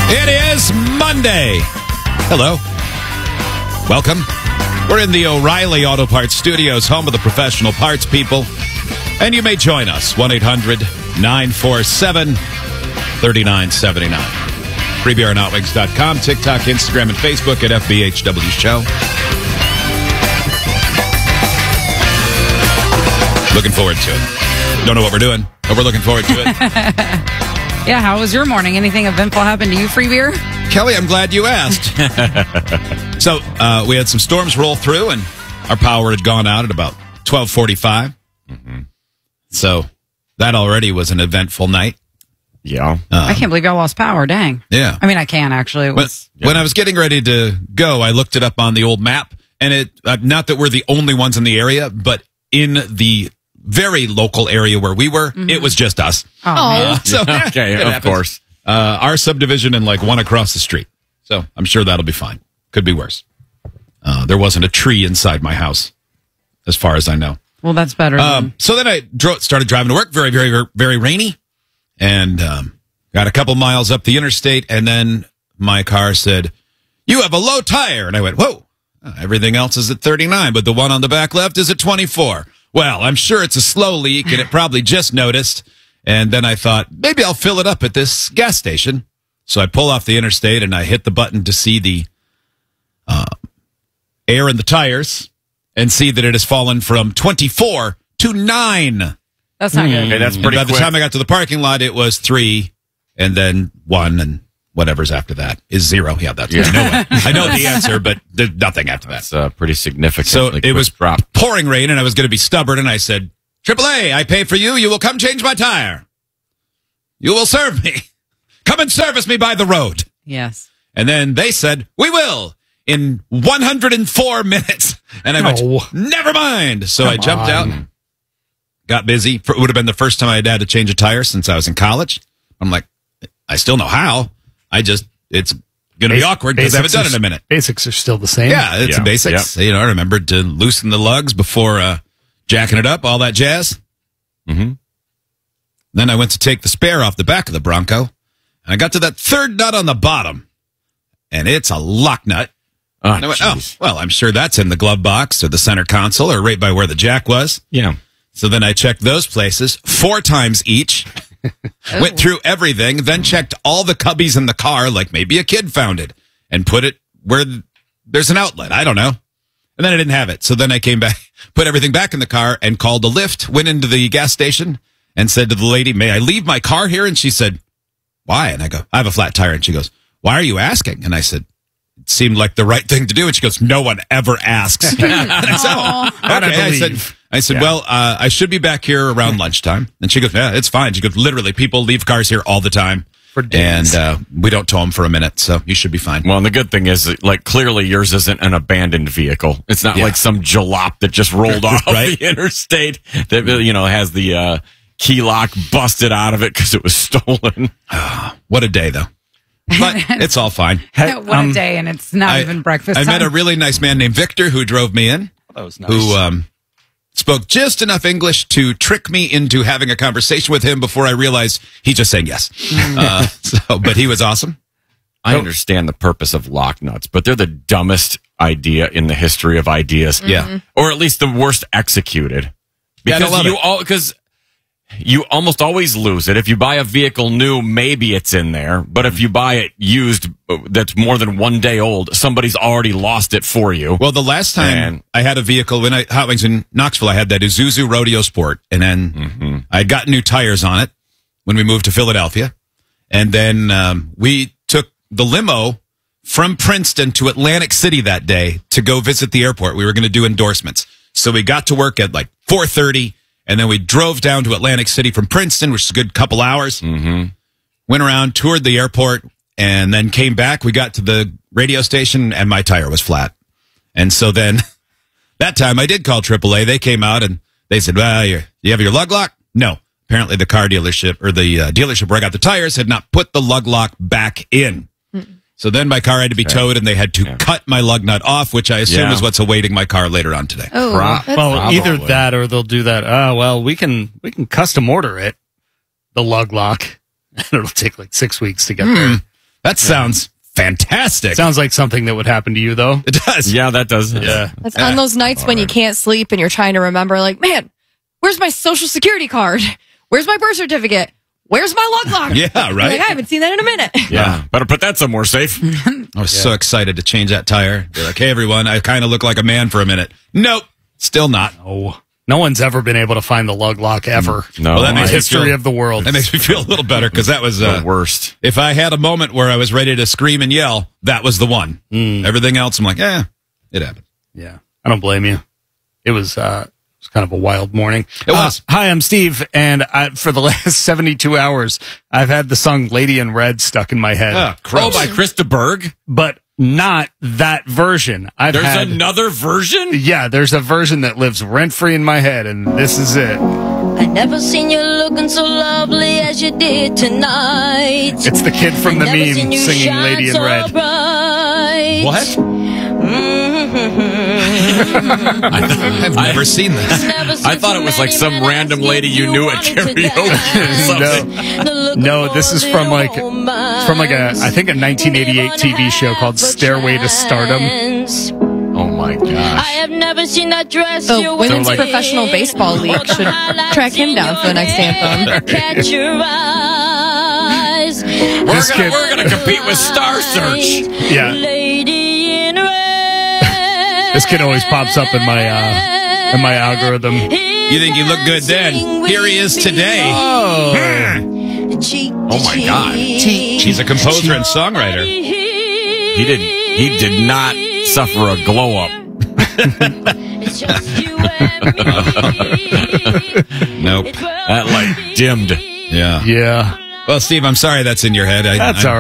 It is Monday. Hello. Welcome. We're in the O'Reilly Auto Parts Studios, home of the professional parts people. And you may join us, 1-800-947-3979. FreeBeerandHotWings.com, TikTok, Instagram, and Facebook at FBHW Show. Looking forward to it. Don't know what we're doing, but we're looking forward to it. Yeah, how was your morning? Anything eventful happen to you, Free Beer? Kelly, I'm glad you asked. So, we had some storms roll through, and our power had gone out at about 12:45. Mm-hmm. So, that already was an eventful night. Yeah. I can't believe y'all lost power. Dang. Yeah. I mean, I can, actually. When I was getting ready to go, I looked it up on the old map, and it not that we're the only ones in the area, but in the very local area where we were, it was just us. Oh. So, Okay, of course. Our subdivision and like one across the street. So I'm sure that'll be fine. Could be worse. There wasn't a tree inside my house, as far as I know. Well, that's better. So then I started driving to work. Very, very, very rainy, and got a couple miles up the interstate, and then my car said, "You have a low tire," and I went, "Whoa! Everything else is at 39, but the one on the back left is at 24." Well, I'm sure it's a slow leak, and it probably just noticed. And then I thought, maybe I'll fill it up at this gas station. So I pull off the interstate, and I hit the button to see the air in the tires and see that it has fallen from 24 to 9. That's not good. Okay, that's And pretty by quick. the time I got to the parking lot, it was 3, and then 1, and whatever's after that is 0. Yeah, that's I know it. I know the answer, but there's nothing after that. That's pretty significant. So it was drop. pouring rain, and I was going to be stubborn, and I said, AAA, I pay for you. You will come change my tire. You will serve me. Come and service me by the road. Yes. And then they said, we will in 104 minutes. And I went, never mind. So I jumped out, got busy. It would have been the first time I had to change a tire since I was in college. I'm like, I still know how. It's going to be awkward because I haven't done it in a minute. Basics are still the same. Yeah, it's basics. You know, I remembered to loosen the lugs before jacking it up, all that jazz. Mm-hmm. Then I went to take the spare off the back of the Bronco, and I got to that third nut on the bottom, and it's a lock nut. Oh, And I went, well, I'm sure that's in the glove box or the center console or right by where the jack was. Yeah. So then I checked those places 4 times each, went through everything, then checked all the cubbies in the car, like maybe a kid found it, and put it where there's an outlet. I don't know. And then I didn't have it. So then I came back, put everything back in the car, and called a Lyft, went into the gas station, and said to the lady, may I leave my car here? And she said, why? And I go, I have a flat tire. And she goes, why are you asking? And I said, it seemed like the right thing to do. And she goes, no one ever asks. And I said, okay. I said, well, I should be back here around lunchtime. And she goes, yeah, it's fine. She goes, literally, people leave cars here all the time. For days. And we don't tow them for a minute, so you should be fine. Well, and the good thing is, like, clearly yours isn't an abandoned vehicle. It's not like some jalop that just rolled off the interstate that, has the key lock busted out of it because it was stolen. What a day, though. But it's all fine. What a day, and it's not even breakfast time. I met a really nice man named Victor who drove me in. That was nice. Who spoke just enough English to trick me into having a conversation with him before I realized he's just saying yes. But he was awesome. I understand the purpose of lock nuts, but they're the dumbest idea in the history of ideas. Yeah. Or at least the worst executed. Because you almost always lose it. If you buy a vehicle new, maybe it's in there. But if you buy it used that's more than 1 day old, somebody's already lost it for you. Well, the last time I had a vehicle, when Hot Wings in Knoxville, I had that Isuzu Rodeo Sport. And then I got new tires on it when we moved to Philadelphia. And then we took the limo from Princeton to Atlantic City that day to go visit the airport. We were going to do endorsements. So we got to work at like 4:30. And then we drove down to Atlantic City from Princeton, which is a good couple hours. Mm-hmm. Went around, toured the airport, and then came back. We got to the radio station, and my tire was flat. And so then that time I did call AAA. They came out, and they said, well, you have your lug lock? No. Apparently the car dealership, or the dealership where I got the tires, had not put the lug lock back in. So then my car had to be towed, and they had to cut my lug nut off, which I assume is what's awaiting my car later on today. Oh, well, either that or they'll do that. Well, we can custom order it, the lug lock, and it'll take like 6 weeks to get there. That sounds fantastic. Sounds like something that would happen to you, though. It does. Yeah, that does. Yeah. That's on those nights when you can't sleep and you're trying to remember, like, man, where's my social security card? Where's my birth certificate? Where's my log lock? Yeah, right. Like, I haven't seen that in a minute. Yeah. Better put that somewhere safe. I was so excited to change that tire. Be like, hey, everyone, I kind of look like a man for a minute. Nope, still not. Oh, no one's ever been able to find the lug lock ever. No. Well, that In the makes me history feel- of the world. That makes me feel a little better because that was The worst. If I had a moment where I was ready to scream and yell, that was the one. Everything else, I'm like, it happened. Yeah, I don't blame you. It was kind of a wild morning. It was. Hi, I'm Steve, and for the last 72 hours, I've had the song "Lady in Red" stuck in my head. Oh, Oh, by Krista Berg? But not that version. There's another version? Yeah, there's a version that lives rent-free in my head, and this is it. I never seen you looking so lovely as you did tonight. It's the kid from the meme singing "Lady in Red." What? I've never seen this. I thought it was like some random lady you knew at karaoke. No, this is from I think a 1988 TV show called Stairway to Stardom. Oh my I gosh. have never seen that dress The you're Women's wearing. Professional Baseball League should track him down for the next anthem. Catch your eyes. We're gonna compete with Star Search. Yeah. Lady in red. This kid always pops up in my algorithm. You think you look good then? Here he is today. Oh my God. She's a composer and songwriter. He did not suffer a glow up. It's just you and me. Nope. That light dimmed. Yeah. Yeah. Well, Steve, I'm sorry that's in your head. That's all right.